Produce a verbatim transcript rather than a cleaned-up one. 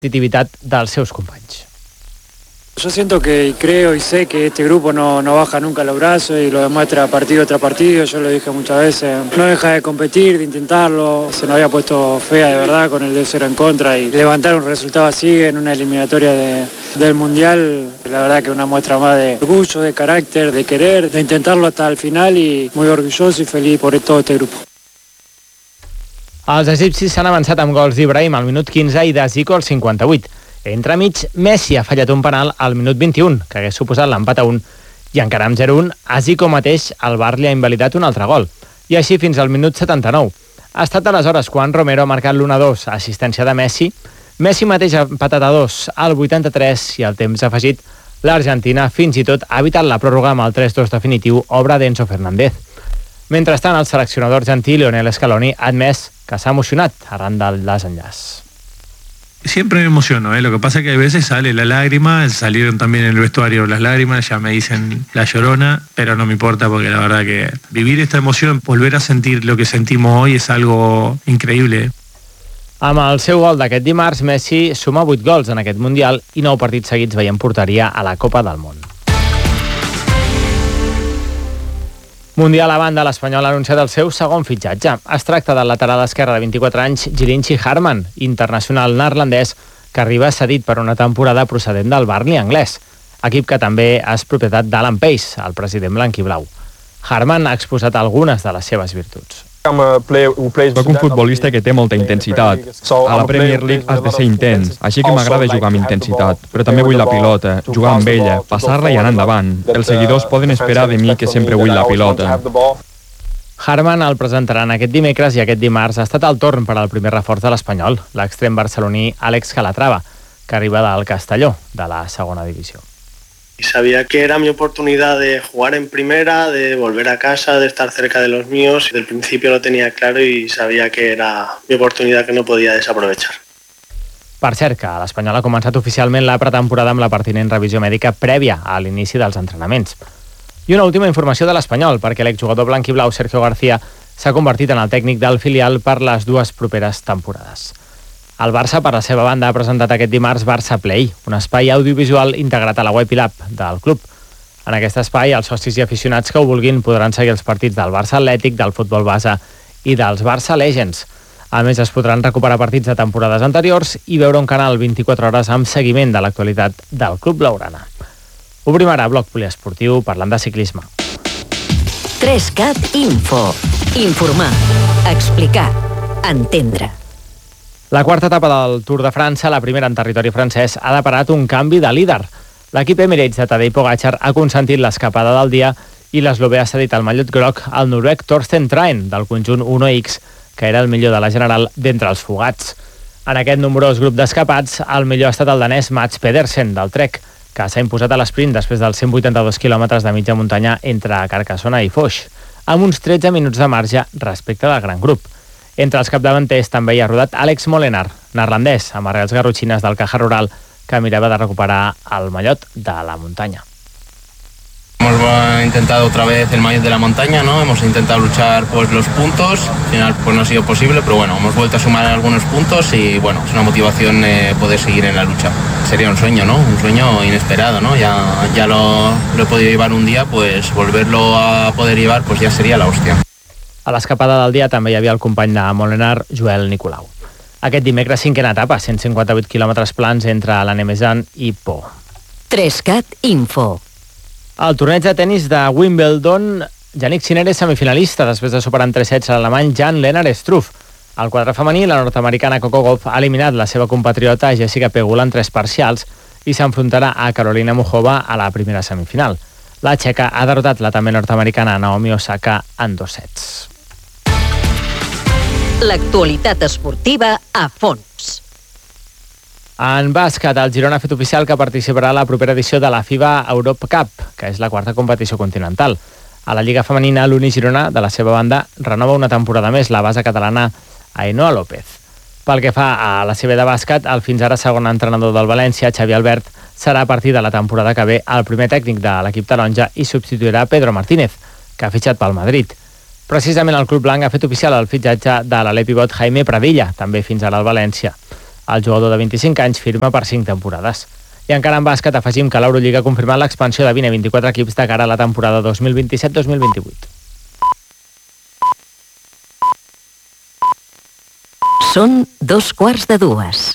competitivitat dels seus companys. Yo siento que y creo y sé que este grupo no, no baja nunca los brazos y lo demuestra partido tras partido. Yo lo dije muchas veces, no deja de competir, de intentarlo. Se nos había puesto fea de verdad con el dos cero en contra y levantar un resultado así en una eliminatoria de, del Mundial, la verdad que una muestra más de orgullo, de carácter, de querer, de intentarlo hasta el final y muy orgulloso y feliz por todo este grupo. Els egipcis s'han avançat amb gols d'Ibrahim al minut quinze i de Zico al cinquanta-vuit. Entremig, Messi ha fallat un penal al minut vint-i-un, que hagués suposat l'empat a un, i encara amb zero a un, a Zico mateix el V A R li ha invalidat un altre gol, i així fins al minut setanta-nou. Ha estat aleshores quan Romero ha marcat l'u a dos, assistència de Messi. Messi mateix ha empatat a dos al vuitanta-tres i al temps afegit l'Argentina fins i tot ha evitat la pròrroga amb el tres dos definitiu, obra d'Enzo Fernández. Mentrestant, el seleccionador argentí Lionel Scaloni ha admès que s'ha emocionat arran del desenllaç. Siempre me emociono, ¿eh? Lo que pasa es que a veces sale la lágrima, salieron también en el vestuario las lágrimas, ya me dicen la llorona, pero no me importa porque la verdad que vivir esta emoción, volver a sentir lo que sentimos hoy es algo increíble. Amb el seu gol d'aquest dimarts, Messi suma vuit gols en aquest Mundial i nou partits seguits veient porteria a la Copa del Món. Mundial a banda, l'Espanyol ha anunciat el seu segon fitxatge. Es tracta del lateral esquerre de vint-i-quatre anys, Jirinchi Harman, internacional neerlandès, que arriba cedit per una temporada procedent del Burnley anglès, equip que també és propietat d'Alan Pace, el president blanc-i-blau. Harman ha exposat algunes de les seves virtuts. Soc un futbolista que té molta intensitat. A la Premier League has de ser intens, així que m'agrada jugar amb intensitat, però també vull la pilota, jugar amb ella, passar-la i anar endavant. Els seguidors poden esperar de mi que sempre vull la pilota. Harman el presentaran aquest dimecres i aquest dimarts ha estat el torn per al primer reforç de l'Espanyol, l'extrem barceloní Àlex Calatrava, que arriba del Castelló, de la segona divisió. Sabía que era mi oportunidad de jugar en primera, de volver a casa, de estar cerca de los míos. Desde el principio lo tenía claro y sabía que era mi oportunidad que no podía desaprovechar. Per cert, que l'Espanyol ha començat oficialment la pretemporada amb la pertinent revisió mèdica prèvia a l'inici dels entrenaments. I una última informació de l'Espanyol, perquè l'exjugador blanc-i-blau Sergio García s'ha convertit en el tècnic del filial per les dues properes temporades. El Barça, per la seva banda, ha presentat aquest dimarts Barça Play, un espai audiovisual integrat a la web i l'app del club. En aquest espai, els socis i aficionats que ho vulguin podran seguir els partits del Barça Atlètic, del futbol base i dels Barça Legends. A més, es podran recuperar partits de temporades anteriors i veure un canal vint-i-quatre hores amb seguiment de l'actualitat del club blaugrana. Obrim ara bloc poliesportiu parlant de ciclisme. tres cat Info. Informar, explicar, entendre. La quarta etapa del Tour de França, la primera en territori francès, ha deparat un canvi de líder. L'equip Emirates de Tadej Pogačar ha consentit l'escapada del dia i l'eslovè ha cedit el mallot groc al noruec Torsten Traen, del conjunt Uno X, que era el millor de la general d'entre els fugats. En aquest nombrós grup d'escapats, el millor ha estat el danès Mats Pedersen, del Trek, que s'ha imposat a l'esprint després dels cent vuitanta-dos quilòmetres de mitja muntanya entre Carcassona i Foix, amb uns tretze minuts de marge respecte del gran grup. Entre els capdavanters també hi ha rodat Àlex Molenaar, neerlandès, amb arrels garrotxines del Caja Rural, que mirava de recuperar el mallot de la muntanya. Hemos intentado otra vez el maillot de la montaña, ¿no? Hemos intentado luchar pues los puntos, al final pues no ha sido posible, pero bueno, hemos vuelto a sumar algunos puntos y bueno, es una motivación eh, poder seguir en la lucha. Sería un sueño, ¿no? Un sueño inesperado, ¿no? Ya, ya lo, lo he podido llevar un día, pues volverlo a poder llevar pues ya sería la hostia. A l'escapada del dia també hi havia el company de Molenaar, Joel Nicolau. Aquest dimecres cinquena etapa, cent cinquanta-vuit quilòmetres plans entre la Nemesan i Po. tres cat Info. Al torneig de tennis de Wimbledon, Jannik Sinner és semifinalista després de superar en tres sets a l'alemany Jan-Lennard Struff. Al quadre femení, la nord-americana Coco Gauff ha eliminat la seva compatriota Jessica Pegula en tres parcials i s'enfrontarà a Carolina Muchova a la primera semifinal. La txeca ha derrotat la també nord-americana Naomi Osaka en dos sets. L'actualitat esportiva a fons. En bàsquet, el Girona ha fet oficial que participarà a la propera edició de la FIBA Europe Cup, que és la quarta competició continental. A la Lliga Femenina, l'Uni Girona, de la seva banda, renova una temporada més la base catalana Ainhoa López. Pel que fa a la C B de bàsquet, el fins ara segon entrenador del València, Xavi Albert, serà a partir de la temporada que ve el primer tècnic de l'equip taronja i substituirà Pedro Martínez, que ha fitxat pel Madrid. Precisament el club blanc ha fet oficial el fitxatge de l'alè pivot Jaime Pradilla, també fins ara al València. El jugador de vint-i-cinc anys firma per cinc temporades. I encara en bàsquet afegim que l'Eurolliga ha confirmat l'expansió de vint a vint-i-quatre equips de cara a la temporada dos mil vint-i-set dos mil vint-i-vuit. Són dos quarts de dues.